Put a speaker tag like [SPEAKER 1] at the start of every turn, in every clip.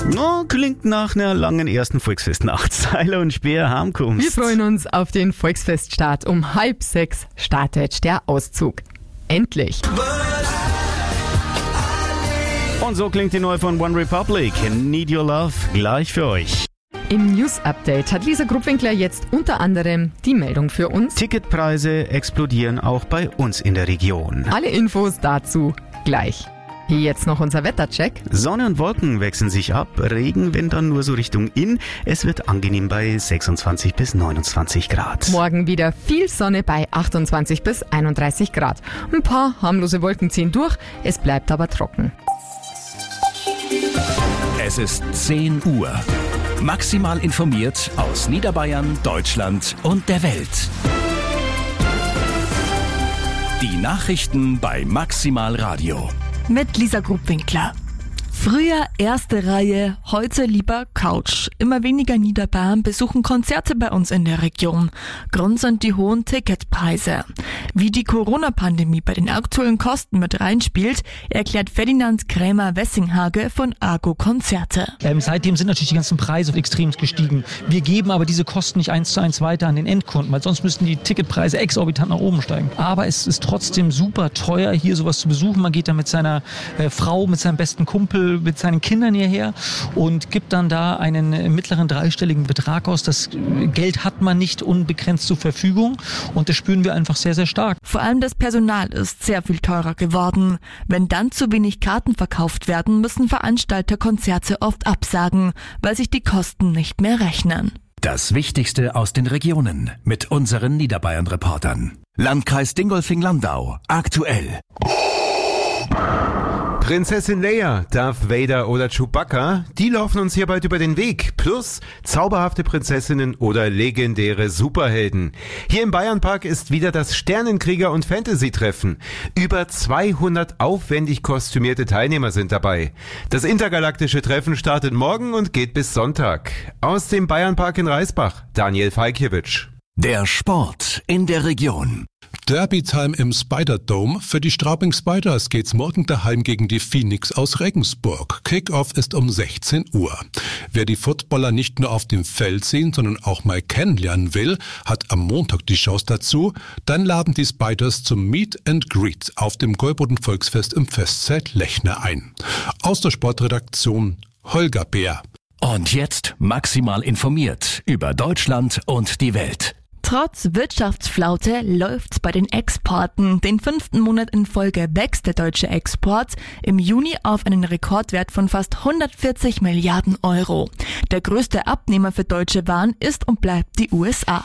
[SPEAKER 1] No, klingt nach einer langen ersten Volksfestnacht. Seiler und Speer heimkommst.
[SPEAKER 2] Wir freuen uns auf den Volksfeststart. Um 5:30 startet der Auszug. Endlich.
[SPEAKER 1] Und so klingt die neue von One Republic. Need Your Love, gleich für euch.
[SPEAKER 2] Im News-Update hat Lisa Gruppwinkler jetzt unter anderem die Meldung für uns.
[SPEAKER 1] Ticketpreise explodieren auch bei uns in der Region.
[SPEAKER 2] Alle Infos dazu gleich. Hier jetzt noch unser Wettercheck.
[SPEAKER 1] Sonne und Wolken wechseln sich ab. Regen, wenn dann nur so Richtung Inn. Es wird angenehm bei 26 bis 29 Grad.
[SPEAKER 2] Morgen wieder viel Sonne bei 28 bis 31 Grad. Ein paar harmlose Wolken ziehen durch, es bleibt aber trocken.
[SPEAKER 3] Es ist 10 Uhr. Maximal informiert aus Niederbayern, Deutschland und der Welt. Die Nachrichten bei Maximal Radio.
[SPEAKER 4] Mit Lisa Gruppwinkler. Früher erste Reihe, heute lieber Couch. Immer weniger Niederbayern besuchen Konzerte bei uns in der Region. Grund sind die hohen Ticketpreise. Wie die Corona-Pandemie bei den aktuellen Kosten mit reinspielt, erklärt Ferdinand Krämer-Wessinghage von Argo Konzerte.
[SPEAKER 5] Seitdem sind natürlich die ganzen Preise extrem gestiegen. Wir geben aber diese Kosten nicht 1:1 weiter an den Endkunden, weil sonst müssten die Ticketpreise exorbitant nach oben steigen. Aber es ist trotzdem super teuer, hier sowas zu besuchen. Man geht da mit seiner Frau, mit seinem besten Kumpel, mit seinen Kindern hierher und gibt dann da einen mittleren dreistelligen Betrag aus. Das Geld hat man nicht unbegrenzt zur Verfügung und das spüren wir einfach sehr, sehr stark.
[SPEAKER 4] Vor allem das Personal ist sehr viel teurer geworden. Wenn dann zu wenig Karten verkauft werden, müssen Veranstalter Konzerte oft absagen, weil sich die Kosten nicht mehr rechnen.
[SPEAKER 3] Das Wichtigste aus den Regionen mit unseren Niederbayern-Reportern. Landkreis Dingolfing-Landau, aktuell.
[SPEAKER 6] Prinzessin Leia, Darth Vader oder Chewbacca, die laufen uns hier bald über den Weg. Plus zauberhafte Prinzessinnen oder legendäre Superhelden. Hier im Bayernpark ist wieder das Sternenkrieger- und Fantasy-Treffen. Über 200 aufwendig kostümierte Teilnehmer sind dabei. Das intergalaktische Treffen startet morgen und geht bis Sonntag. Aus dem Bayernpark in Reisbach, Daniel Falkiewicz.
[SPEAKER 3] Der Sport in der Region.
[SPEAKER 7] Derby-Time im Spider-Dome. Für die Straubing Spiders geht's morgen daheim gegen die Phoenix aus Regensburg. Kick-Off ist um 16 Uhr. Wer die Footballer nicht nur auf dem Feld sehen, sondern auch mal kennenlernen will, hat am Montag die Chance dazu. Dann laden die Spiders zum Meet and Greet auf dem Gäuboden Volksfest im Festzelt Lechner ein. Aus der Sportredaktion Holger Bär.
[SPEAKER 3] Und jetzt maximal informiert über Deutschland und die Welt.
[SPEAKER 4] Trotz Wirtschaftsflaute läuft's bei den Exporten. Den 5. Monat in Folge wächst der deutsche Export im Juni auf einen Rekordwert von fast 140 Milliarden Euro. Der größte Abnehmer für deutsche Waren ist und bleibt die USA.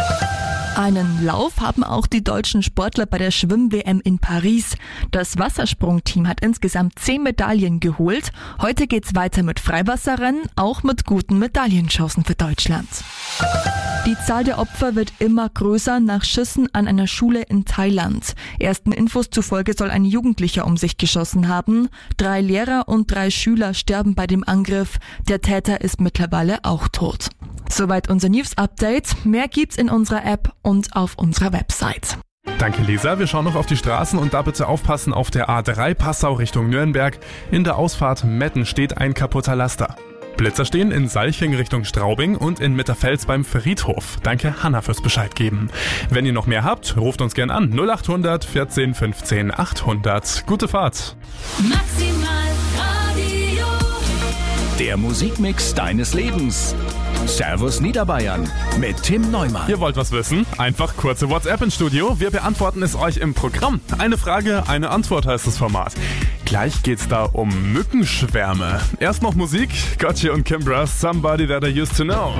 [SPEAKER 4] Einen Lauf haben auch die deutschen Sportler bei der Schwimm-WM in Paris. Das Wassersprungteam hat insgesamt 10 Medaillen geholt. Heute geht's weiter mit Freiwasserrennen, auch mit guten Medaillenchancen für Deutschland. Die Zahl der Opfer wird immer größer nach Schüssen an einer Schule in Thailand. Ersten Infos zufolge soll ein Jugendlicher um sich geschossen haben. 3 Lehrer und 3 Schüler sterben bei dem Angriff. Der Täter ist mittlerweile auch tot. Soweit unser News-Update. Mehr gibt's in unserer App und auf unserer Website.
[SPEAKER 8] Danke, Lisa. Wir schauen noch auf die Straßen und da bitte aufpassen auf der A3 Passau Richtung Nürnberg. In der Ausfahrt Metten steht ein kaputter Laster. Blitzer stehen in Salching Richtung Straubing und in Mitterfels beim Friedhof. Danke, Hanna, fürs Bescheid geben. Wenn ihr noch mehr habt, ruft uns gern an. 0800 14 15 800. Gute Fahrt.
[SPEAKER 9] Maximal Radio.
[SPEAKER 3] Der Musikmix deines Lebens. Servus Niederbayern mit Tim Neumann.
[SPEAKER 8] Ihr wollt was wissen? Einfach kurze WhatsApp ins Studio. Wir beantworten es euch im Programm. Eine Frage, eine Antwort heißt das Format. Gleich geht's da um Mückenschwärme. Erst noch Musik. Gotye und Kimbra, Somebody That I Used To Know.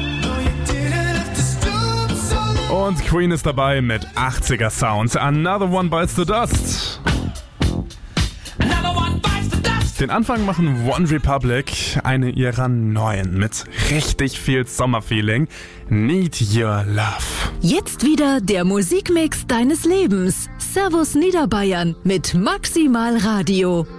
[SPEAKER 8] Und Queen ist dabei mit 80er Sound. Another One Bites the Dust. Den Anfang machen One Republic, eine ihrer neuen, mit richtig viel Sommerfeeling. Need Your Love.
[SPEAKER 9] Jetzt wieder der Musikmix deines Lebens. Servus Niederbayern mit Maximal Radio.